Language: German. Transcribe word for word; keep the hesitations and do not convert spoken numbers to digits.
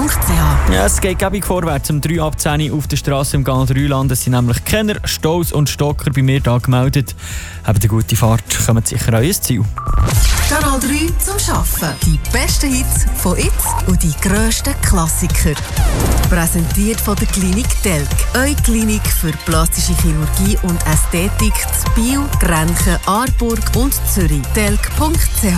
punkt c h. Ja, es geht gäbig vorwärts um drei ab zehn auf der Straße im Kanal Rheinland. Es sind nämlich Kenner, Staus und Stocker bei mir da gemeldet. Habt eine gute Fahrt, kommt sicher an euer Ziel. Kanal drei zum Arbeiten. Die besten Hits von jetzt und die grössten Klassiker. Präsentiert von der Klinik Telk. Eure Klinik für plastische Chirurgie und Ästhetik zu Biel, Grenchen, Aarburg und Zürich. telk punkt c h